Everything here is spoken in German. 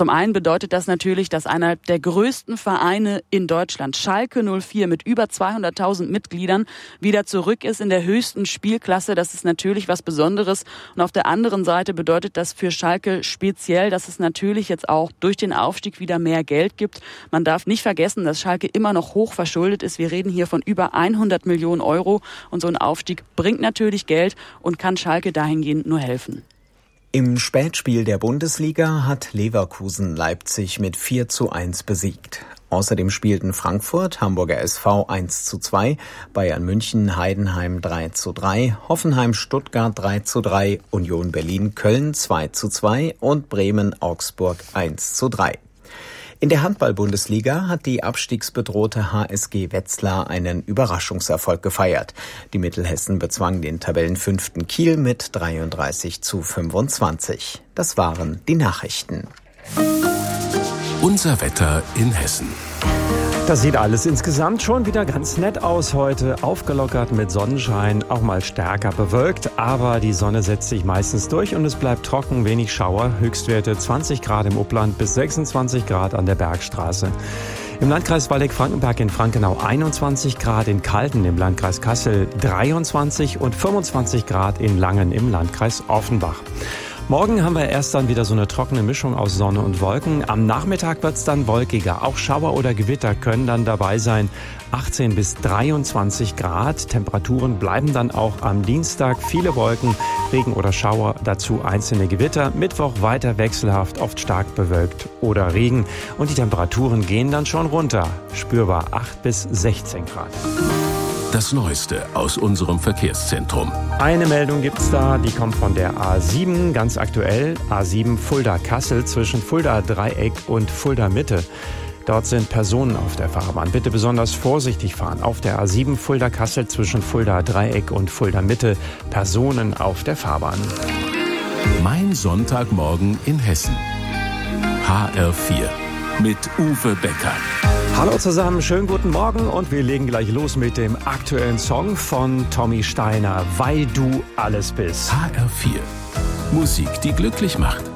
Zum einen bedeutet das natürlich, dass einer der größten Vereine in Deutschland, Schalke 04 mit über 200.000 Mitgliedern, wieder zurück ist in der höchsten Spielklasse. Das ist natürlich was Besonderes. Und auf der anderen Seite bedeutet das für Schalke speziell, dass es natürlich jetzt auch durch den Aufstieg wieder mehr Geld gibt. Man darf nicht vergessen, dass Schalke immer noch hoch verschuldet ist. Wir reden hier von über 100 Millionen Euro. Und so ein Aufstieg bringt natürlich Geld und kann Schalke dahingehend nur helfen. Im Spätspiel der Bundesliga hat Leverkusen Leipzig mit 4:1 besiegt. Außerdem spielten Frankfurt, Hamburger SV 1:2, Bayern München, Heidenheim 3:3, Hoffenheim, Stuttgart 3:3, Union Berlin, Köln 2:2 und Bremen, Augsburg 1:3. In der Handball-Bundesliga hat die abstiegsbedrohte HSG Wetzlar einen Überraschungserfolg gefeiert. Die Mittelhessen bezwangen den Tabellenfünften Kiel mit 33:25. Das waren die Nachrichten. Unser Wetter in Hessen. Das sieht alles insgesamt schon wieder ganz nett aus heute. Aufgelockert mit Sonnenschein, auch mal stärker bewölkt. Aber die Sonne setzt sich meistens durch und es bleibt trocken, wenig Schauer. Höchstwerte 20 Grad im Upland bis 26 Grad an der Bergstraße. Im Landkreis Waldeck-Frankenberg in Frankenau 21 Grad, in Calden im Landkreis Kassel 23 und 25 Grad in Langen im Landkreis Offenbach. Morgen haben wir erst dann wieder so eine trockene Mischung aus Sonne und Wolken. Am Nachmittag wird es dann wolkiger. Auch Schauer oder Gewitter können dann dabei sein. 18 bis 23 Grad. Temperaturen bleiben dann auch am Dienstag. Viele Wolken, Regen oder Schauer, dazu einzelne Gewitter. Mittwoch weiter wechselhaft, oft stark bewölkt oder Regen. Und die Temperaturen gehen dann schon runter. Spürbar 8 bis 16 Grad. Das Neueste aus unserem Verkehrszentrum. Eine Meldung gibt's da, die kommt von der A7, ganz aktuell. A7 Fulda-Kassel zwischen Fulda-Dreieck und Fulda-Mitte. Dort sind Personen auf der Fahrbahn. Bitte besonders vorsichtig fahren. Auf der A7 Fulda-Kassel zwischen Fulda-Dreieck und Fulda-Mitte. Personen auf der Fahrbahn. Mein Sonntagmorgen in Hessen. HR4 mit Uwe Becker. Hallo zusammen, schönen guten Morgen und wir legen gleich los mit dem aktuellen Song von Tommy Steiner, Weil du alles bist. HR4. Musik, die glücklich macht.